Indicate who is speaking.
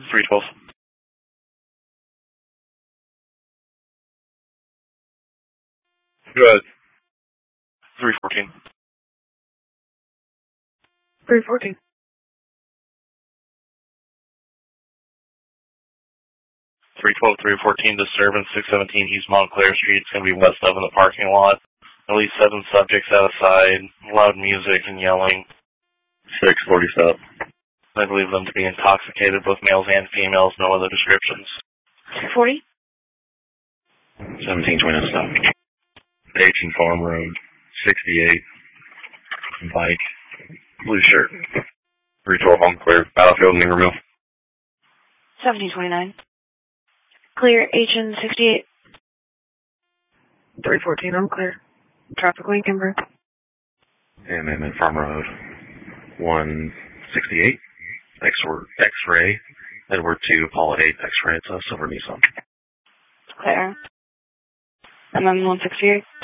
Speaker 1: 312.
Speaker 2: Go ahead.
Speaker 1: 314.
Speaker 3: 314.
Speaker 1: 312, 314, disturbance, 617 East Montclair Street. It's going to be west of in the parking lot. At least 7 subjects outside, loud music and yelling.
Speaker 2: 647.
Speaker 1: I believe them to be intoxicated, both males and females, no other descriptions.
Speaker 3: 40.
Speaker 2: 1720 stop. H and Farm Road, 68. Bike, blue shirt. 312 on clear. Battlefield and Ingermill.
Speaker 3: 1729. Clear, H&, 68. 314, I'm clear. Traffic lane, Kimber.
Speaker 2: And then Farm Road, 168. X-ray. Edward 2, Paula 8, X-ray. It's a silver Nissan.
Speaker 3: Clear. And then 168.